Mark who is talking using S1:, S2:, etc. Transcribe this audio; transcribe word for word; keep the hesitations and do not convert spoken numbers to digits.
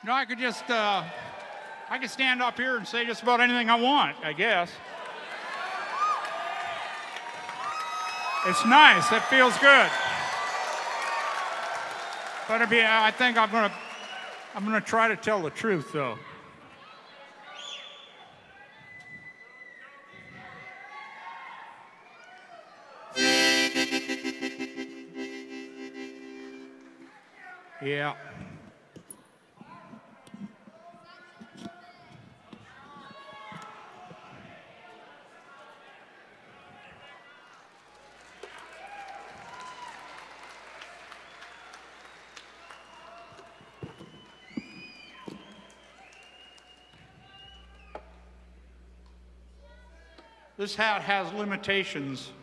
S1: know, I could just, uh, I could stand up here and say just about anything I want, I guess. It's nice. It feels good. But it'd be, I think I'm gonna, I'm gonna try to tell the truth, though. Yeah. This hat has limitations.